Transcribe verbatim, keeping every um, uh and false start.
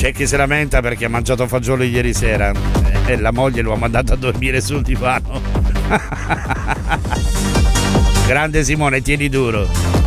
C'è chi si lamenta perché ha mangiato fagioli ieri sera e la moglie lo ha mandato a dormire sul divano. Grande Simone, tieni duro.